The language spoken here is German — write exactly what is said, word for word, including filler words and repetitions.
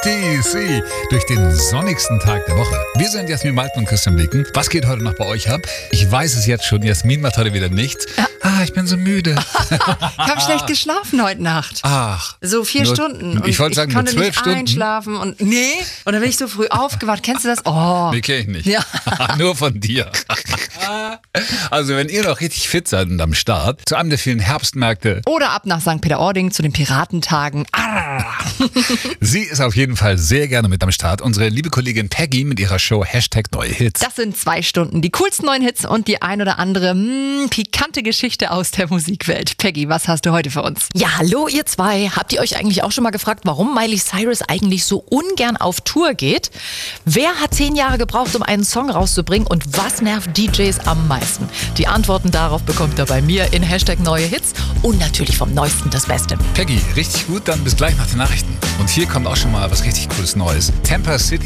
D C durch den sonnigsten Tag der Woche. Wir sind Jasmin Malten und Christian Blicken. Was geht heute noch bei euch ab? Ich weiß es jetzt schon, Jasmin macht heute wieder nichts. Ja. Ah, ich bin so müde. Ich habe schlecht geschlafen heute Nacht. Ach. So vier nur, Stunden. Und ich wollte sagen, nur konnte zwölf nicht Stunden. einschlafen. Und nee, und dann bin ich so früh aufgewacht. Kennst du das? Oh. Nee, kenn ich nicht. Ja. Nur von dir. Also wenn ihr noch richtig fit seid und am Start, zu einem der vielen Herbstmärkte. Oder ab nach Sankt Peter-Ording zu den Piratentagen. Ah. Sie ist auf jeden Fall sehr gerne mit am Start. Unsere liebe Kollegin Peggy mit ihrer Show Hashtag Neue Hits. Das sind zwei Stunden. Die coolsten neuen Hits und die ein oder andere mh, pikante Geschichte aus der Musikwelt. Peggy, was hast du heute für uns? Ja, hallo ihr zwei. Habt ihr euch eigentlich auch schon mal gefragt, warum Miley Cyrus eigentlich so ungern auf Tour geht? Wer hat zehn Jahre gebraucht, um einen Song rauszubringen und was nervt D Js am meisten? Die Antworten darauf bekommt ihr bei mir in Hashtag Neue Hits und natürlich vom Neuesten das Beste. Peggy, richtig gut, dann bis gleich nach den Nachrichten. Und hier kommt auch schon mal was richtig cooles Neues. Tampa City